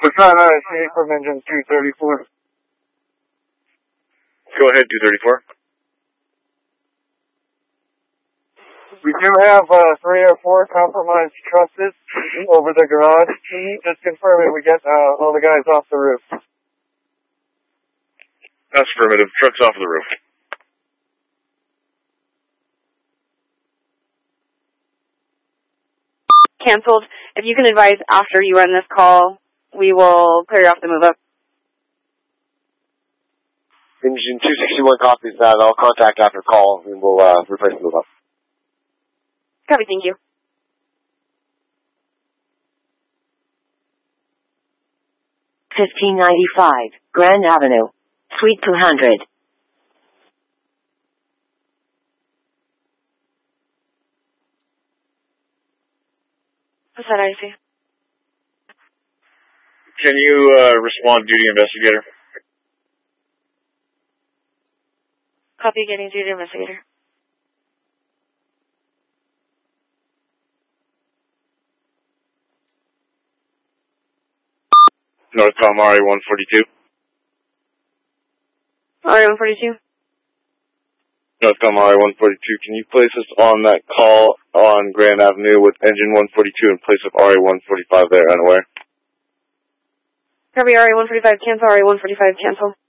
Bacan IC from engine 234. Go ahead, 234. We do have 3 or 4 compromised trusses over the garage. Just confirming we get all the guys off the roof. That's affirmative. Truck's off the roof. Canceled. If you can advise after you end this call, we will clear you off the move up. Engine 261 copies that. I'll contact after call and we'll replace the move up. Copy, thank you. $15.95 Grand Avenue, Suite 200. What's that, IC? Can you respond, duty investigator? Copy, getting duty investigator. Northcom RA-142. RA-142. Northcom RA-142, can you place us on that call on Grand Avenue with engine 142 in place of RA-145 there, unaware? Copy, RA-145, cancel, RA-145, cancel.